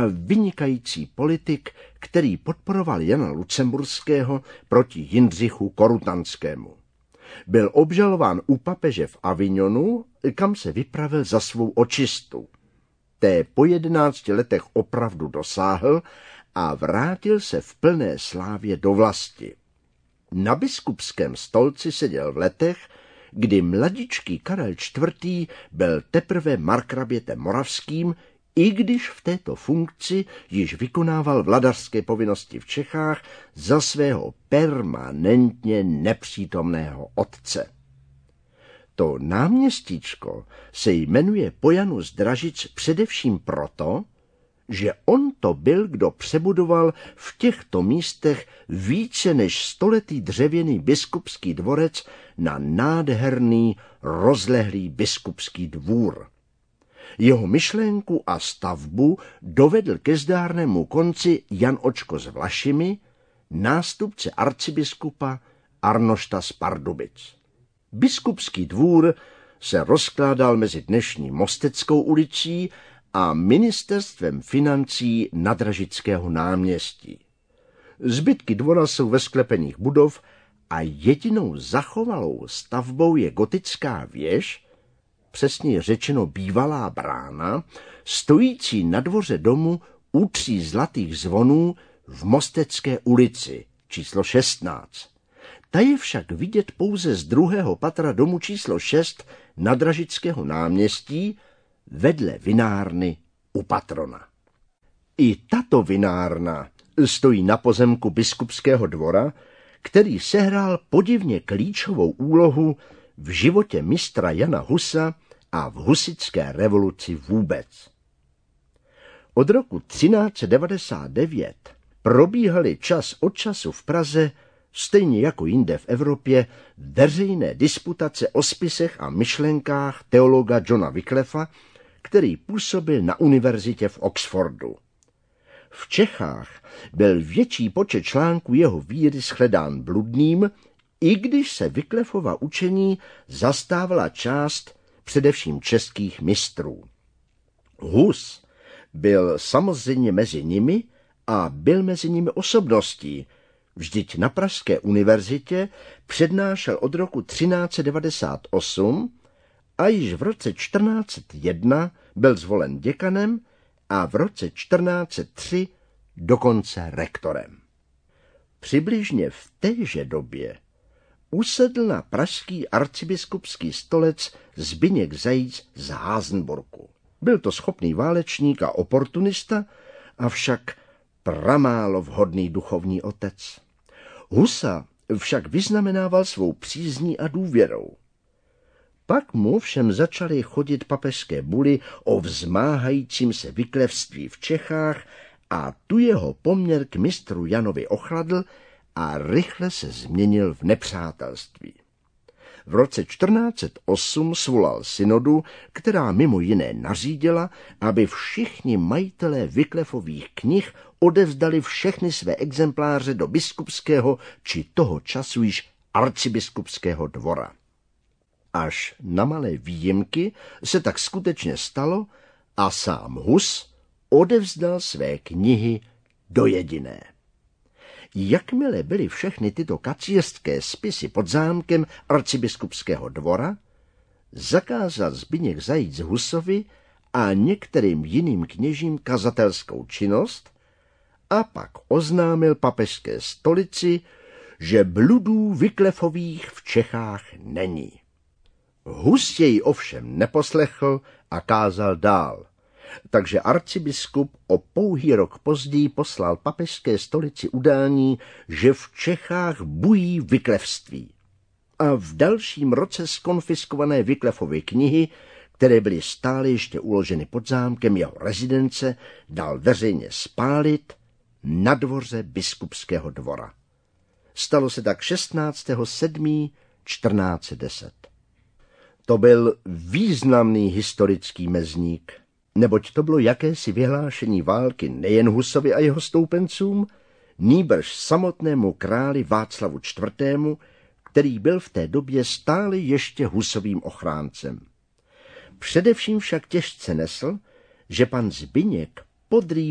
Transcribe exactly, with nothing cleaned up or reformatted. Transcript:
vynikající politik, který podporoval Jana Lucemburského proti Jindřichu Korutanskému. Byl obžalován u papeže v Avignonu, kam se vypravil za svou očistu. Té po jedenácti letech opravdu dosáhl a vrátil se v plné slávě do vlasti. Na biskupském stolci seděl v letech, kdy mladičký Karel čtvrtý byl teprve markrabětem moravským, i když v této funkci již vykonával vladařské povinnosti v Čechách za svého permanentně nepřítomného otce. To náměstíčko se jmenuje po Janu z Dražic především proto, že on to byl, kdo přebudoval v těchto místech více než stoletý dřevěný biskupský dvorec na nádherný, rozlehlý biskupský dvůr. Jeho myšlenku a stavbu dovedl ke zdárnému konci Jan Očko z Vlašimi, nástupce arcibiskupa Arnošta z Pardubic. Biskupský dvůr se rozkládal mezi dnešní Mosteckou ulicí a ministerstvem financí Nadražického náměstí. Zbytky dvora jsou ve sklepených budov a jedinou zachovalou stavbou je gotická věž, přesně řečeno bývalá brána, stojící na dvoře domu u tří zlatých zvonů v Mostecké ulici číslo šestnáct. Ta je však vidět pouze z druhého patra domu číslo šest Nadražického náměstí vedle vinárny u patrona. I tato vinárna stojí na pozemku biskupského dvora, který sehrál podivně klíčovou úlohu v životě mistra Jana Husa a v husitské revoluci vůbec. Od roku třináct set devadesát devět probíhaly čas od času v Praze, stejně jako jinde v Evropě, veřejné disputace o spisech a myšlenkách teologa Johna Wycliffa, který působil na univerzitě v Oxfordu. V Čechách byl větší počet článků jeho víry shledán bludným, i když se Wycliffova učení zastávala část především českých mistrů. Hus byl samozřejmě mezi nimi a byl mezi nimi osobností. Vždyť na Pražské univerzitě přednášel od roku třináct set devadesát osm a již v roce čtrnáct set jedna byl zvolen děkanem a v roce čtrnáct set tři dokonce rektorem. Přibližně v téže době usedl na pražský arcibiskupský stolec Zbyněk Zajíc z Házenburku. Byl to schopný válečník a oportunista, avšak pramálo vhodný duchovní otec. Husa však vyznamenával svou přízní a důvěrou. Pak mu všem začaly chodit papežské buly o vzmáhajícím se vyklevství v Čechách a tu jeho poměr k mistru Janovi ochladl a rychle se změnil v nepřátelství. V roce čtrnáct set osm svolal synodu, která mimo jiné nařídila, aby všichni majitelé Wycliffových knih odevzdali všechny své exempláře do biskupského či toho času již arcibiskupského dvora. Až na malé výjimky se tak skutečně stalo a sám Hus odevzdal své knihy do jediné. Jakmile byly všechny tyto kacířské spisy pod zámkem arcibiskupského dvora, zakázal Zbyněk Zajíc Husovi a některým jiným kněžím kazatelskou činnost a pak oznámil papežské stolici, že bludů Wycliffových v Čechách není. Hus jej ovšem neposlechl a kázal dál, takže arcibiskup o pouhý rok později poslal papežské stolici udání, že v Čechách bují vyklevství. A v dalším roce zkonfiskované Wycliffovy knihy, které byly stále ještě uloženy pod zámkem jeho rezidence, dal veřejně spálit na dvoře biskupského dvora. Stalo se tak šestnáctého sedmého čtrnáct set deset. To byl významný historický mezník, neboť to bylo jakési vyhlášení války nejen Husovi a jeho stoupencům, nýbrž samotnému králi Václavu čtvrtému, který byl v té době stále ještě Husovým ochráncem. Především však těžce nesl, že pan Zbyněk podrýval